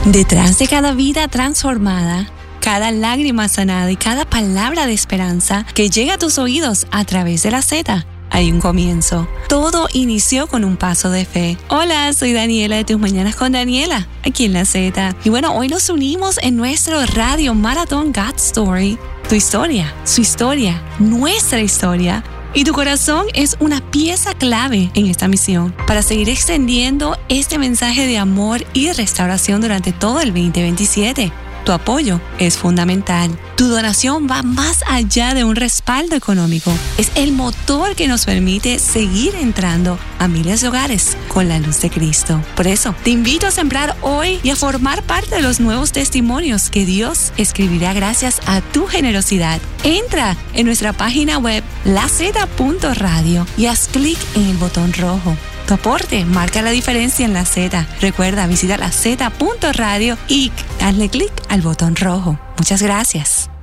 Detrás de cada vida transformada, cada lágrima sanada y cada palabra de esperanza que llega a tus oídos a través de la Z, hay un comienzo. Todo inició con un paso de fe. Hola, soy Daniela de Tus Mañanas con Daniela, aquí en la Z. Y bueno, hoy nos unimos en nuestro radio maratón God Story. Tu historia, su historia, nuestra historia. Y tu corazón es una pieza clave en esta misión para seguir extendiendo este mensaje de amor y restauración durante todo el 2027. Tu apoyo es fundamental. Tu donación va más allá de un respaldo económico. Es el motor que nos permite seguir entrando a miles de hogares con la luz de Cristo. Por eso, te invito a sembrar hoy y a formar parte de los nuevos testimonios que Dios escribirá gracias a tu generosidad. Entra en nuestra página web laz.radio y haz clic en el botón rojo. Tu aporte marca la diferencia en la Z. Recuerda visitar la Z.radio y hazle clic al botón rojo. Muchas gracias.